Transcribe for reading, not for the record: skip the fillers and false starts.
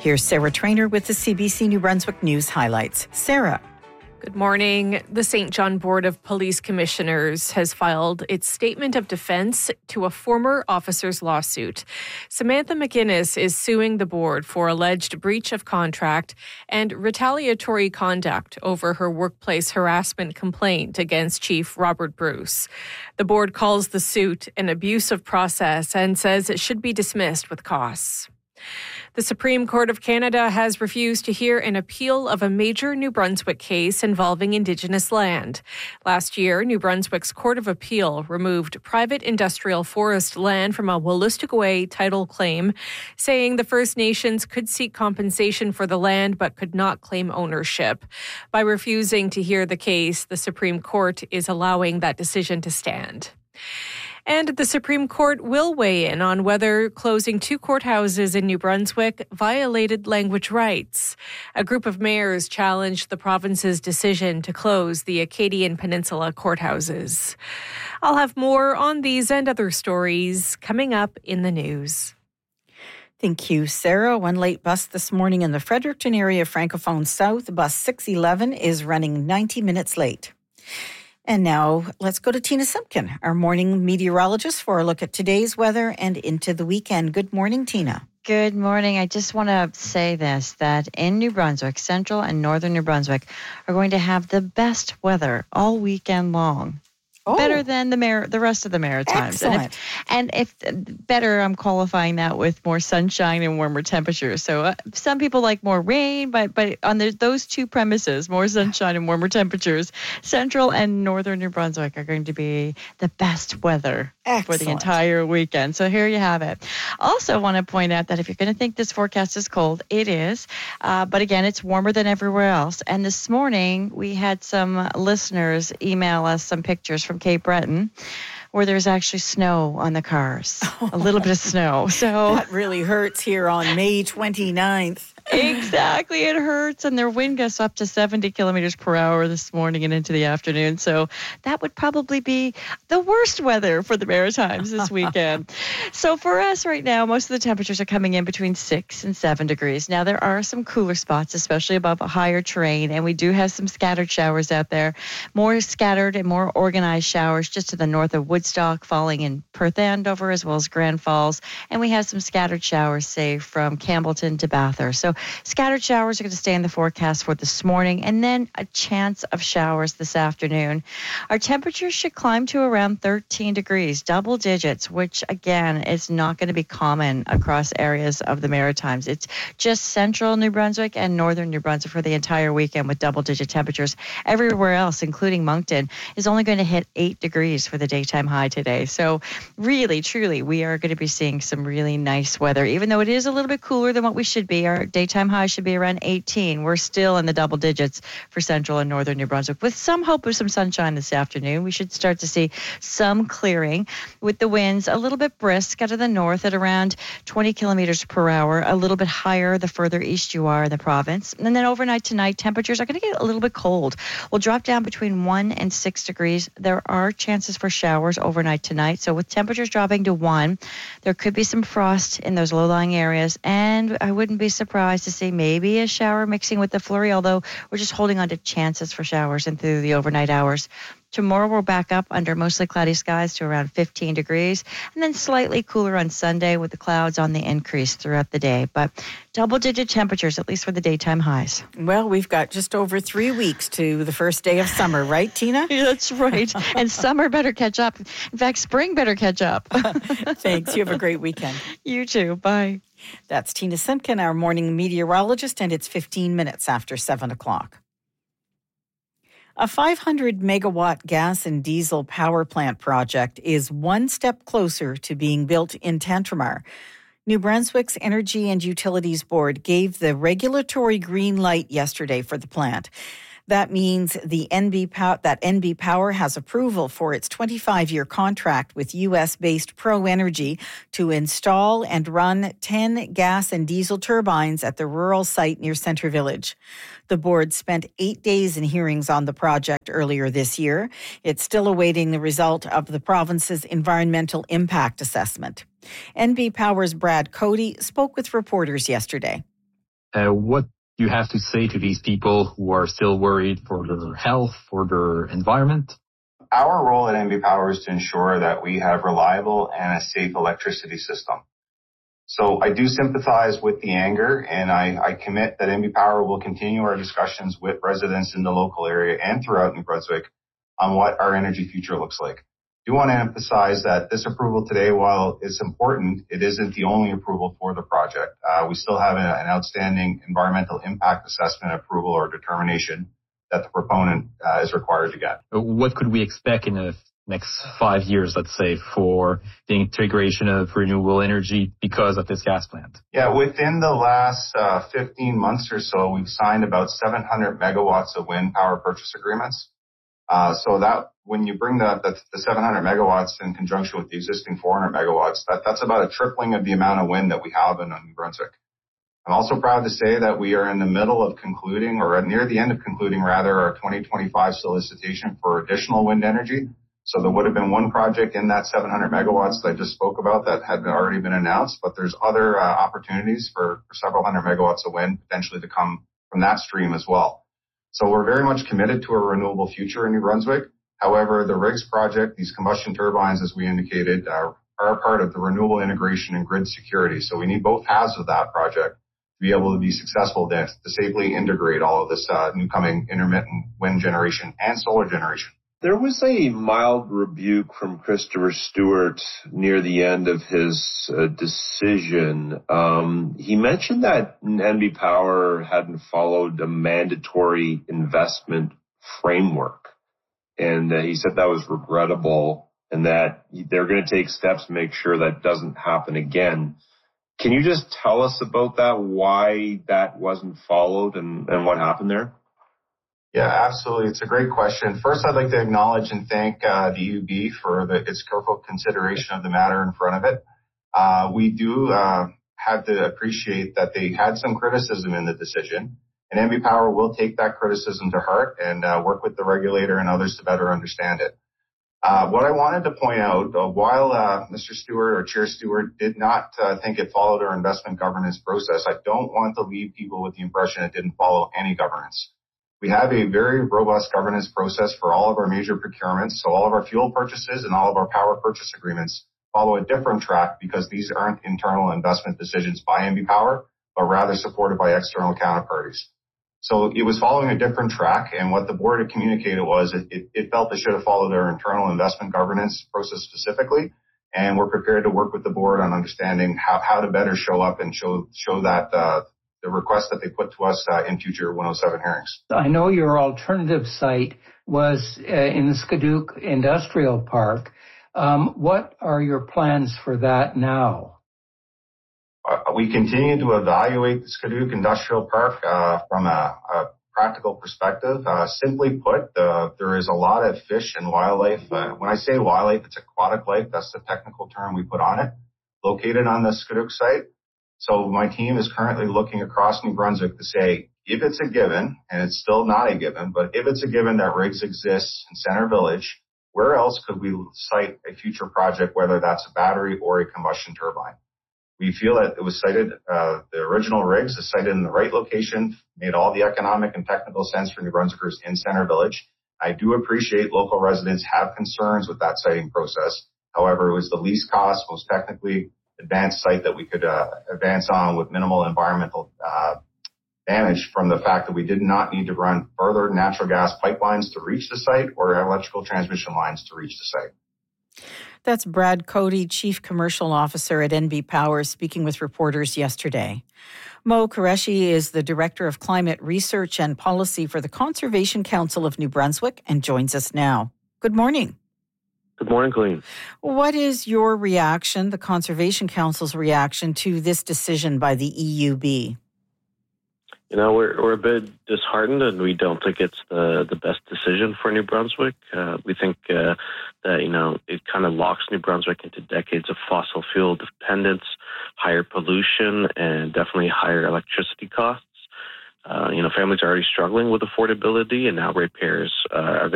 Here's Sarah Trainer with the CBC New Brunswick News highlights. Sarah. Good morning. The St. John Board of Police Commissioners has filed its statement of defense to a former officer's lawsuit. Samantha McGuinness is suing the board for alleged breach of contract and retaliatory conduct over her workplace harassment complaint against Chief Robert Bruce. The board calls the suit an abuse of process and says it should be dismissed with costs. The Supreme Court of Canada has refused to hear an appeal of a major New Brunswick case involving Indigenous land. Last year, New Brunswick's Court of Appeal removed private industrial forest land from a Wolastoqey title claim, saying the First Nations could seek compensation for the land but could not claim ownership. By refusing to hear the case, the Supreme Court is allowing that decision to stand. And the Supreme Court will weigh in on whether closing 2 courthouses in New Brunswick violated language rights. A group of mayors challenged the province's decision to close the Acadian Peninsula courthouses. I'll have more on these and other stories coming up in the news. Thank you, Sarah. One late bus this morning in the Fredericton area of Francophone South. Bus 611 is running 90 minutes late. And now let's go to Tina Simpkin, our morning meteorologist, for a look at today's weather and into the weekend. Good morning, Tina. Good morning. I just want to say this, that in New Brunswick, central and northern New Brunswick are going to have the best weather all weekend long. Oh. Better than the rest of the Maritimes. Excellent. And if better, I'm qualifying that with more sunshine and warmer temperatures. So some people like more rain, but on those two premises, more sunshine and warmer temperatures, central and northern New Brunswick are going to be the best weather. Excellent. For the entire weekend. So here you have it. Also want to point out that if you're going to think this forecast is cold, it is. But again, it's warmer than everywhere else. And this morning, we had some listeners email us some pictures from Cape Breton where there's actually snow on the cars. A little bit of snow. So that really hurts here on May 29th. Exactly. It hurts. And their wind gusts up to 70 kilometers per hour this morning and into the afternoon. So that would probably be the worst weather for the Maritimes this weekend. So for us right now, most of the temperatures are coming in between 6 and 7 degrees. Now, there are some cooler spots, especially above a higher terrain. And we do have some scattered showers out there. More scattered and more organized showers just to the north of Woodstock, falling in Perth Andover as well as Grand Falls. And we have some scattered showers, say, from Campbellton to Bathurst. So scattered showers are going to stay in the forecast for this morning, and then a chance of showers this afternoon. Our temperatures should climb to around 13 degrees, double digits, which, again, is not going to be common across areas of the Maritimes. It's just central New Brunswick and northern New Brunswick for the entire weekend with double-digit temperatures. Everywhere else, including Moncton, is only going to hit 8 degrees for the daytime high today. So really, truly, we are going to be seeing some really nice weather. Even though it is a little bit cooler than what we should be, our daytime high should be around 18. We're still in the double digits for central and northern New Brunswick with some hope of some sunshine this afternoon. We should start to see some clearing with the winds a little bit brisk out of the north at around 20 kilometers per hour, a little bit higher the further east you are in the province. And then overnight tonight, temperatures are going to get a little bit cold. We'll drop down between 1 and 6 degrees. There are chances for showers overnight tonight. So with temperatures dropping to 1, there could be some frost in those low-lying areas. And I wouldn't be surprised to see maybe a shower mixing with the flurry, although we're just holding on to chances for showers and through the overnight hours. Tomorrow we're back up under mostly cloudy skies to around 15 degrees, and then slightly cooler on Sunday with the clouds on the increase throughout the day. But double-digit temperatures, at least for the daytime highs. Well, we've got just over 3 weeks to the first day of summer, right, Tina? Yeah, that's right. And summer better catch up. In fact, spring better catch up. Thanks. You have a great weekend. You too. Bye. That's Tina Simpkin, our morning meteorologist, and it's 15 minutes after 7 o'clock. A 500 megawatt gas and diesel power plant project is one step closer to being built in Tantramar. New Brunswick's Energy and Utilities Board gave the regulatory green light yesterday for the plant. That means that NB Power has approval for its 25-year contract with U.S.-based Pro Energy to install and run 10 gas and diesel turbines at the rural site near Centre Village. The board spent 8 days in hearings on the project earlier this year. It's still awaiting the result of the province's environmental impact assessment. NB Power's Brad Cody spoke with reporters yesterday. What do you have to say to these people who are still worried for their health, for their environment? Our role at NB Power is to ensure that we have reliable and a safe electricity system. So I do sympathize with the anger, and I commit that NB Power will continue our discussions with residents in the local area and throughout New Brunswick on what our energy future looks like. I do want to emphasize that this approval today, while it's important, it isn't the only approval for the project. We still have an outstanding environmental impact assessment approval or determination that the proponent is required to get. What could we expect in the next 5 years, let's say, for the integration of renewable energy because of this gas plant? Yeah, within the last 15 months or so, we've signed about 700 megawatts of wind power purchase agreements. So that when you bring the 700 megawatts in conjunction with the existing 400 megawatts, that's about a tripling of the amount of wind that we have in New Brunswick. I'm also proud to say that we are in the middle of concluding, or near the end of concluding rather, our 2025 solicitation for additional wind energy. So there would have been one project in that 700 megawatts that I just spoke about that had already been announced, but there's other opportunities for several hundred megawatts of wind potentially to come from that stream as well. So we're very much committed to a renewable future in New Brunswick. However, the RIGS project, these combustion turbines, as we indicated, are part of the renewable integration and grid security. So we need both halves of that project to be able to be successful to safely integrate all of this new coming intermittent wind generation and solar generation. There was a mild rebuke from Christopher Stewart near the end of his decision. He mentioned that NB Power hadn't followed a mandatory investment framework. And he said that was regrettable and that they're going to take steps to make sure that doesn't happen again. Can you just tell us about that, why that wasn't followed and what happened there? Yeah, absolutely. It's a great question. First, I'd like to acknowledge and thank the UB for its careful consideration of the matter in front of it. We do have to appreciate that they had some criticism in the decision, and NB Power will take that criticism to heart and work with the regulator and others to better understand it. What I wanted to point out, while Mr. Stewart or Chair Stewart did not think it followed our investment governance process, I don't want to leave people with the impression it didn't follow any governance. We have a very robust governance process for all of our major procurements, so all of our fuel purchases and all of our power purchase agreements follow a different track because these aren't internal investment decisions by NB Power, but rather supported by external counterparties. So it was following a different track, and what the board had communicated was it felt it should have followed our internal investment governance process specifically, and we're prepared to work with the board on understanding how to better show up and show that the request that they put to us in future 107 hearings. I know your alternative site was in the Scoudouc Industrial Park. What are your plans for that now? We continue to evaluate the Scoudouc Industrial Park from a practical perspective. Simply put, there is a lot of fish and wildlife. When I say wildlife, it's aquatic life. That's the technical term we put on it, located on the Scoudouc site. So my team is currently looking across New Brunswick to say, if it's a given, and it's still not a given, but if it's a given that RIGS exists in Center Village, where else could we site a future project, whether that's a battery or a combustion turbine? We feel that it was cited, the original RIGS is cited in the right location, made all the economic and technical sense for New Brunswickers in Center Village. I do appreciate local residents have concerns with that siting process. However, it was the least cost, most technically advanced site that we could advance on with minimal environmental damage from the fact that we did not need to run further natural gas pipelines to reach the site or electrical transmission lines to reach the site. That's Brad Cody, Chief Commercial Officer at NB Power, speaking with reporters yesterday. Mo Qureshi is the Director of Climate Research and Policy for the Conservation Council of New Brunswick and joins us now. Good morning. Good morning, Colleen. What is your reaction, the Conservation Council's reaction to this decision by the EUB? You know, we're a bit disheartened, and we don't think it's the best decision for New Brunswick. We think that, you know, it kind of locks New Brunswick into decades of fossil fuel dependence, higher pollution, and definitely higher electricity costs. You know, families are already struggling with affordability, and now ratepayers are going